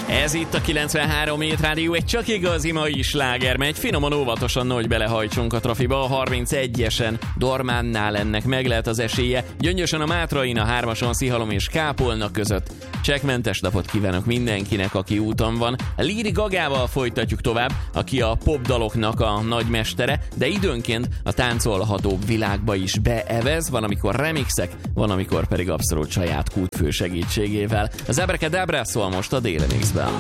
Ez itt a 93 Hét Rádió, egy csak igazi mai sláger, megy finoman óvatosan, hogy belehajtsunk a trafiba. A 31-esen Dormánnál ennek meg lehet az esélye, Gyöngyösen a Mátrain, a 3-ason Szihalom és Kápolna között. Csekkmentes napot kívánok mindenkinek, aki úton van. Lady Gagával folytatjuk tovább, aki a popdaloknak a nagymestere, de időnként a táncolhatóbb világba is beevez, van amikor remixek, van amikor pedig abszolút saját kútfő segítségével. Az Abracadabra szól most a Daily Mixben.